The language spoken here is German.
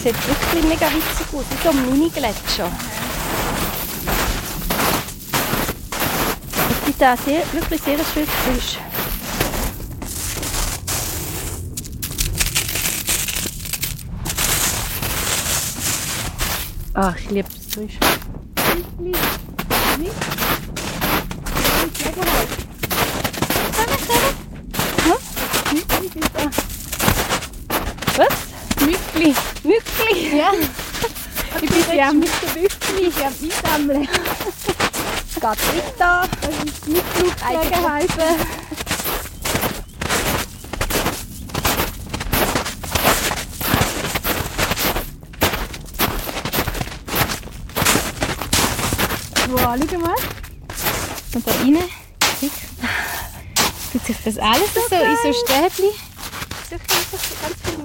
sieht wirklich mega witzig aus, wie so ein Mini-Gletscher. Es gibt da wirklich sehr schönes Fisch. Ach, ich liebe das Fisch. Was? Mückli. Mückli? Ja. Ich bin ja mit der Mückli. Ich habe einsammeln. Es geht weiter. Das ist die Flugzeugenhäuser. Wow, schau mal. Und da rein, tut sich das alles so in so Stäbchen. Sicher ganz viel